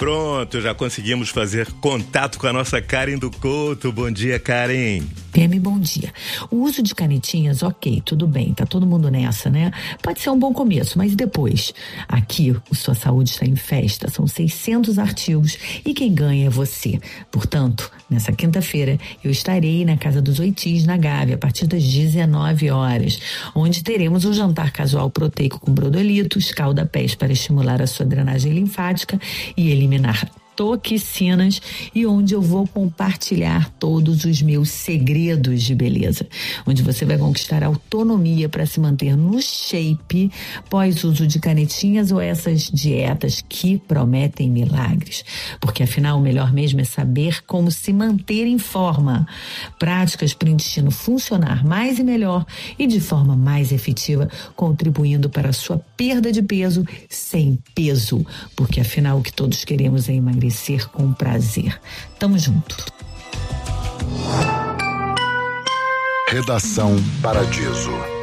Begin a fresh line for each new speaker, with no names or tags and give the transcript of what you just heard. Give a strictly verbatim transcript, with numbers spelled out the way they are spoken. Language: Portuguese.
pronto, já conseguimos fazer contato com a nossa Karen do Couto. Bom dia, Karen.
P M, bom dia. O uso de canetinhas, ok, tudo bem, tá todo mundo nessa, né? Pode ser um bom começo, mas depois, aqui, a sua saúde está em festa, são seiscentos artigos e quem ganha é você. Portanto, nessa quinta-feira, eu estarei na Casa dos Oitis, na Gávea, a partir das dezenove horas, onde teremos um jantar casual proteico com brodolitos, calda-pés para estimular a sua drenagem linfática e eliminar toxinas, e onde eu vou compartilhar todos os meus segredos de beleza, onde você vai conquistar autonomia para se manter no shape pós uso de canetinhas ou essas dietas que prometem milagres, porque afinal o melhor mesmo é saber como se manter em forma. Práticas para o intestino funcionar mais e melhor e de forma mais efetiva, contribuindo para a sua perda de peso sem peso, porque afinal o que todos queremos é emagrecer com prazer. Tamo junto.
Redação Paradiso.